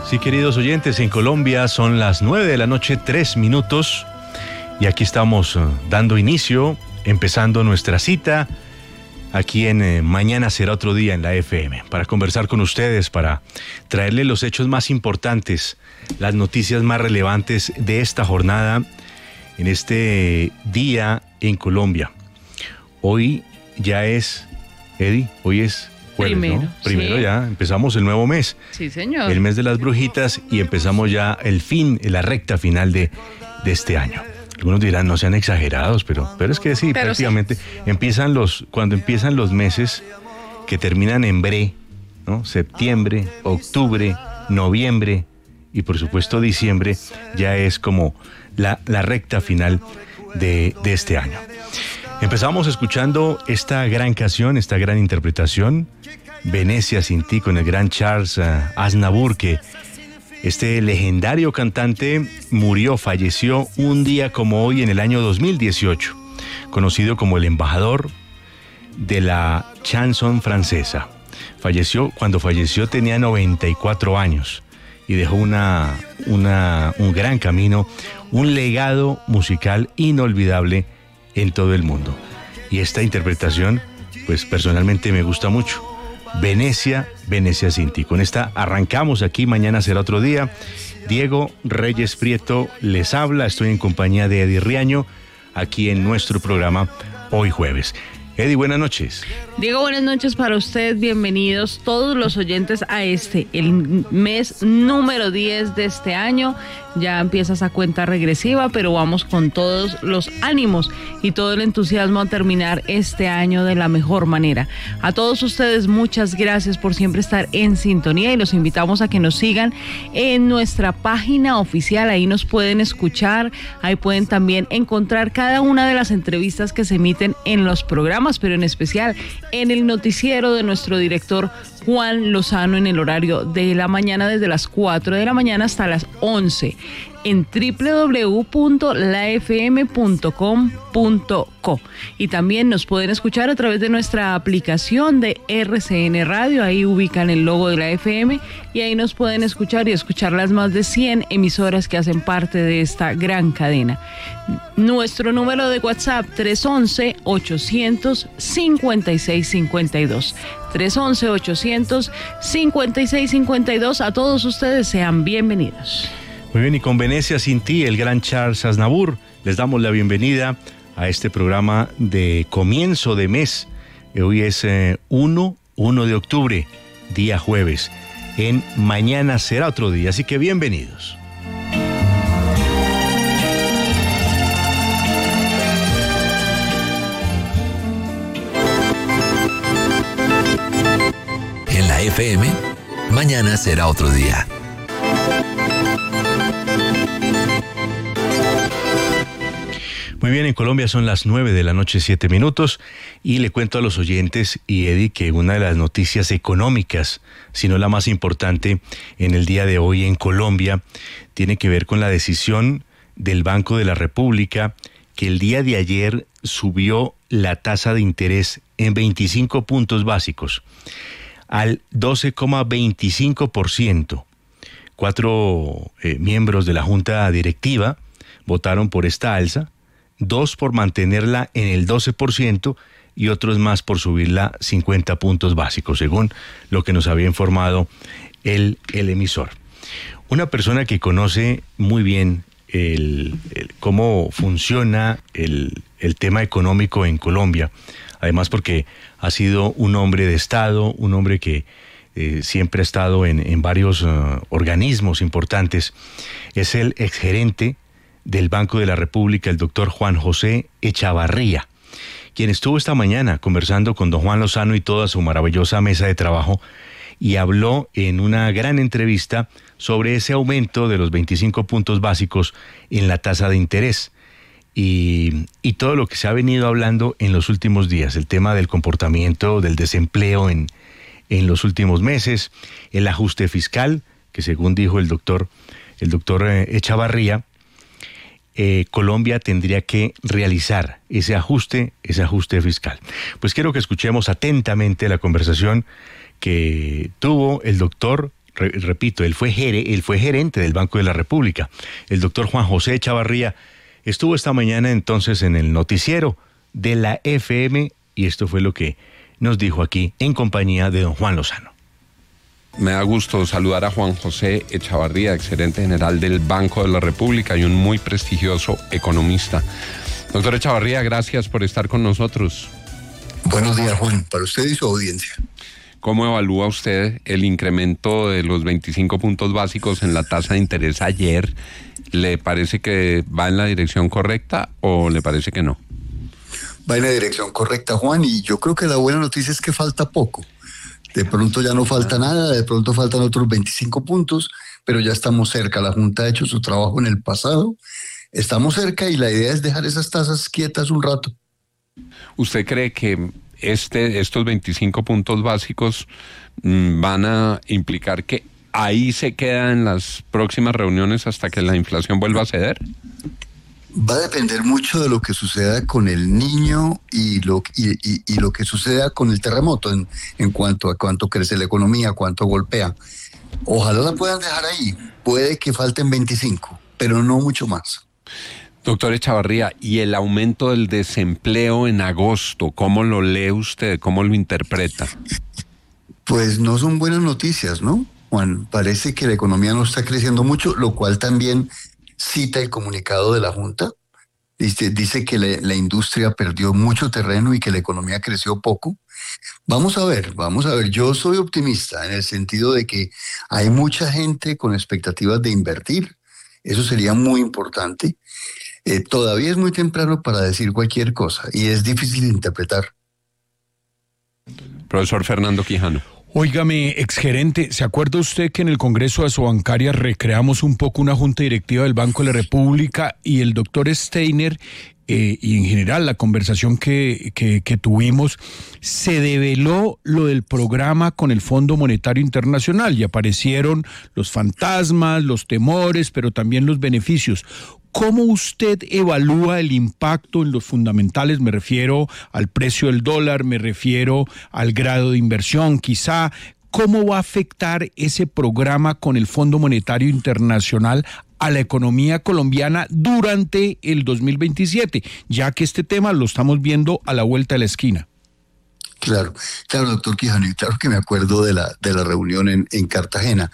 Sí, queridos oyentes, en Colombia son las 9 de la noche, 3 minutos, y aquí estamos dando inicio, empezando nuestra cita, aquí en Mañana Será Otro Día en la FM, para conversar con ustedes, para traerles los hechos más importantes, las noticias más relevantes de esta jornada, en este día en Colombia. Hoy ya es, Eddie, hoy es jueves, Primero, ¿no? Primero sí. ya empezamos el nuevo mes. Sí, señor. El mes de las brujitas, y empezamos ya el fin, la recta final de este año. Algunos dirán, no sean exagerados, pero es que sí, Pero prácticamente sí. cuando empiezan los meses que terminan en bre, ¿no? Septiembre, octubre, noviembre y por supuesto diciembre, ya es como la recta final de este año. Empezamos escuchando esta gran canción, esta gran interpretación, Venecia sin ti, con el gran Charles Aznavour, que este legendario cantante falleció un día como hoy en el año 2018, conocido como el embajador de la chanson francesa. Cuando falleció tenía 94 años y dejó un gran camino, un legado musical inolvidable en todo el mundo. Y esta interpretación, pues personalmente me gusta mucho. Venecia, Venecia sin ti. Con esta arrancamos aquí, Mañana Será Otro Día. Diego Reyes Prieto les habla, estoy en compañía de Eddie Riaño, aquí en nuestro programa hoy jueves. Eddie, buenas noches. Diego, buenas noches para usted, bienvenidos todos los oyentes a el mes número 10 de este año. Ya empieza esa cuenta regresiva, pero vamos con todos los ánimos y todo el entusiasmo a terminar este año de la mejor manera. A todos ustedes, muchas gracias por siempre estar en sintonía y los invitamos a que nos sigan en nuestra página oficial. Ahí nos pueden escuchar, ahí pueden también encontrar cada una de las entrevistas que se emiten en los programas, pero en especial en el noticiero de nuestro director Juan Lozano en el horario de la mañana, desde las 4 de la mañana hasta las 11, en www.lafm.com.co. Y también nos pueden escuchar a través de nuestra aplicación de RCN Radio. Ahí ubican el logo de la FM y ahí nos pueden escuchar y escuchar las más de 100 emisoras que hacen parte de esta gran cadena. Nuestro número de WhatsApp 311-800-5652. 311-800-5652. A todos ustedes sean bienvenidos. Muy bien, y con Venecia sin ti, el gran Charles Aznavour, les damos la bienvenida a este programa de comienzo de mes. Hoy es 1 de octubre, día jueves. En Mañana Será Otro Día, así que bienvenidos. En la FM, Mañana Será Otro Día. Muy bien, en Colombia son las 9 de la noche, 7 minutos, y le cuento a los oyentes y Eddie que una de las noticias económicas, si no la más importante en el día de hoy en Colombia, tiene que ver con la decisión del Banco de la República, que el día de ayer subió la tasa de interés en 25 puntos básicos al 12,25%. 4 miembros de la Junta Directiva votaron por esta alza, 2 por mantenerla en el 12% y otros más por subirla 50 puntos básicos, según lo que nos había informado el emisor. Una persona que conoce muy bien cómo funciona el tema económico en Colombia, además porque ha sido un hombre de Estado, un hombre que siempre ha estado en varios organismos importantes, es el exgerente del Banco de la República, el doctor Juan José Echavarría, quien estuvo esta mañana conversando con don Juan Lozano y toda su maravillosa mesa de trabajo, y habló en una gran entrevista sobre ese aumento de los 25 puntos básicos en la tasa de interés y todo lo que se ha venido hablando en los últimos días, el tema del comportamiento del desempleo en los últimos meses, el ajuste fiscal, que según dijo el doctor Echavarría, Colombia tendría que realizar ese ajuste fiscal. Pues quiero que escuchemos atentamente la conversación que tuvo el doctor repito, él fue gerente del Banco de la República. El doctor Juan José Echavarría estuvo esta mañana entonces en el noticiero de la FM y esto fue lo que nos dijo aquí en compañía de don Juan Lozano. Me da gusto saludar a Juan José Echavarría, exgerente general del Banco de la República y un muy prestigioso economista. Doctor Echavarría, gracias por estar con nosotros. Buenos días, Juan, para usted y su audiencia. ¿Cómo evalúa usted el incremento de los 25 puntos básicos en la tasa de interés ayer? ¿Le parece que va en la dirección correcta o le parece que no? Va en la dirección correcta, Juan, y yo creo que la buena noticia es que falta poco. De pronto ya no falta nada, de pronto faltan otros 25 puntos, pero ya estamos cerca. La Junta ha hecho su trabajo en el pasado, estamos cerca y la idea es dejar esas tasas quietas un rato. ¿Usted cree que estos 25 puntos básicos van a implicar que ahí se queda en las próximas reuniones hasta que la inflación vuelva a ceder? Va a depender mucho de lo que suceda con el Niño y lo que suceda con el terremoto en cuanto a cuánto crece la economía, cuánto golpea. Ojalá la puedan dejar ahí. Puede que falten 25, pero no mucho más. Doctor Echavarría, ¿y el aumento del desempleo en agosto, cómo lo lee usted, cómo lo interpreta? Pues no son buenas noticias, ¿no, Juan? Parece que la economía no está creciendo mucho, lo cual también cita el comunicado de la Junta. Dice que la industria perdió mucho terreno y que la economía creció poco. Vamos a ver. Yo soy optimista en el sentido de que hay mucha gente con expectativas de invertir. Eso sería muy importante. Todavía es muy temprano para decir cualquier cosa y es difícil de interpretar. Profesor Fernando Quijano. Óigame, exgerente, ¿se acuerda usted que en el Congreso de Asobancaria recreamos un poco una junta directiva del Banco de la República y el doctor Steiner y en general la conversación que tuvimos, se develó lo del programa con el Fondo Monetario Internacional y aparecieron los fantasmas, los temores, pero también los beneficios? ¿Cómo usted evalúa el impacto en los fundamentales? Me refiero al precio del dólar, me refiero al grado de inversión, quizá. ¿Cómo va a afectar ese programa con el Fondo Monetario Internacional a la economía colombiana durante el 2027? Ya que este tema lo estamos viendo a la vuelta de la esquina. Claro, doctor Quijano, y claro que me acuerdo de la reunión en Cartagena.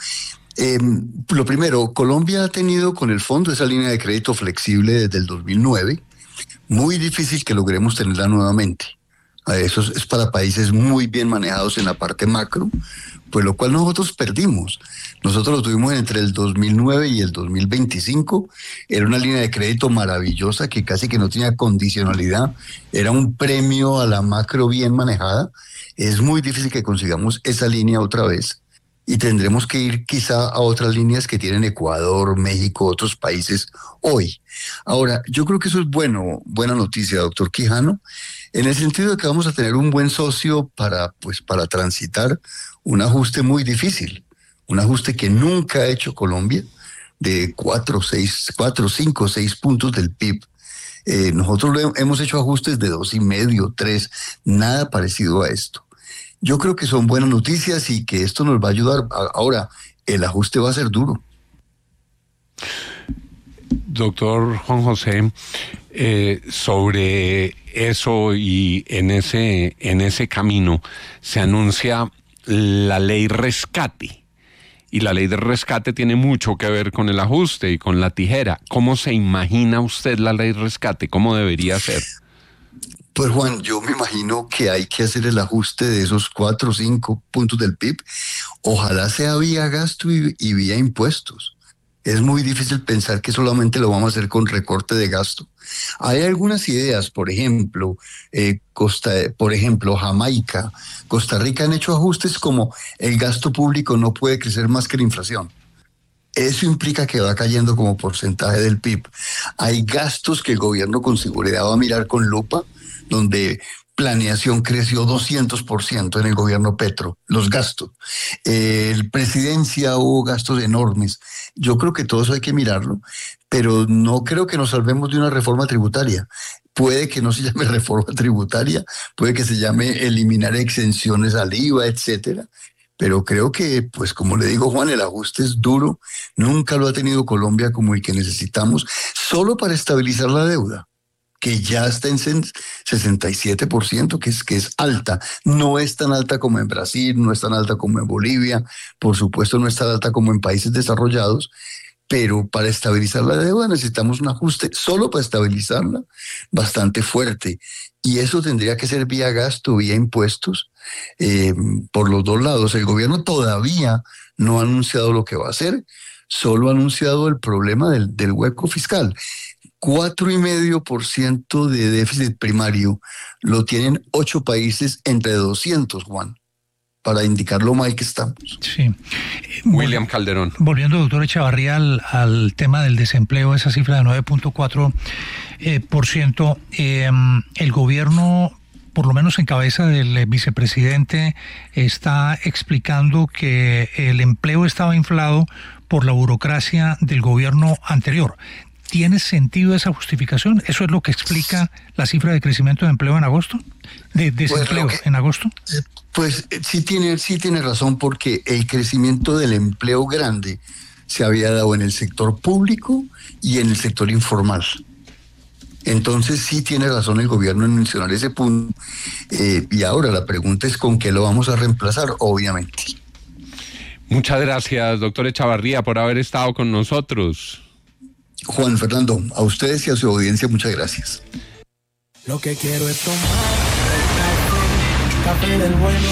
Lo primero, Colombia ha tenido con el fondo esa línea de crédito flexible desde el 2009. Muy difícil que logremos tenerla nuevamente. Eso es para países muy bien manejados en la parte macro, pues lo cual nosotros perdimos. Nosotros lo tuvimos entre el 2009 y el 2025. Era una línea de crédito maravillosa que casi que no tenía condicionalidad. Era un premio a la macro bien manejada. Es muy difícil que consigamos esa línea otra vez. Y tendremos que ir quizá a otras líneas que tienen Ecuador, México, otros países hoy. Ahora, yo creo que eso es buena noticia, doctor Quijano, en el sentido de que vamos a tener un buen socio para transitar un ajuste muy difícil, un ajuste que nunca ha hecho Colombia, de 4, 5, 6 puntos del PIB. Nosotros hemos hecho ajustes de 2,5, 3, nada parecido a esto. Yo creo que son buenas noticias y que esto nos va a ayudar. Ahora, el ajuste va a ser duro. Doctor Juan José, sobre eso y en ese camino se anuncia la ley rescate. Y la ley de rescate tiene mucho que ver con el ajuste y con la tijera. ¿Cómo se imagina usted la ley rescate? ¿Cómo debería ser? Pues Juan, yo me imagino que hay que hacer el ajuste de esos 4 o 5 puntos del PIB. Ojalá sea vía gasto y vía impuestos. Es muy difícil pensar que solamente lo vamos a hacer con recorte de gasto. Hay algunas ideas, por ejemplo, Jamaica, Costa Rica han hecho ajustes como el gasto público no puede crecer más que la inflación. Eso implica que va cayendo como porcentaje del PIB. Hay gastos que el gobierno con seguridad va a mirar con lupa, donde planeación creció 200% en el gobierno Petro, los gastos. En presidencia hubo gastos enormes. Yo creo que todo eso hay que mirarlo, pero no creo que nos salvemos de una reforma tributaria. Puede que no se llame reforma tributaria, puede que se llame eliminar exenciones al IVA, etcétera. pero creo que, pues como le digo Juan, el ajuste es duro, nunca lo ha tenido Colombia como el que necesitamos, solo para estabilizar la deuda, que ya está en 67%, que es alta. No es tan alta como en Brasil, no es tan alta como en Bolivia, por supuesto no es tan alta como en países desarrollados, pero para estabilizar la deuda necesitamos un ajuste, solo para estabilizarla, bastante fuerte. Y eso tendría que ser vía gasto, vía impuestos, por los dos lados. El gobierno todavía no ha anunciado lo que va a hacer, solo ha anunciado el problema del hueco fiscal. 4,5% de déficit primario lo tienen 8 países entre 200, Juan, para indicar lo mal que estamos. Sí. William Calderón. Volviendo, doctor Echavarría, al tema del desempleo, esa cifra de 9.4%, el gobierno, por lo menos en cabeza del vicepresidente, está explicando que el empleo estaba inflado por la burocracia del gobierno anterior. ¿Tiene sentido esa justificación? ¿Eso es lo que explica la cifra de crecimiento de empleo en agosto? ¿De desempleo en agosto? Pues sí tiene razón, porque el crecimiento del empleo grande se había dado en el sector público y en el sector informal. Entonces sí tiene razón el gobierno en mencionar ese punto. Y ahora la pregunta es ¿con qué lo vamos a reemplazar? Obviamente. Muchas gracias, doctor Echavarría, por haber estado con nosotros. Juan Fernando, a ustedes y a su audiencia, muchas gracias. Lo que quiero es tomar café del bueno.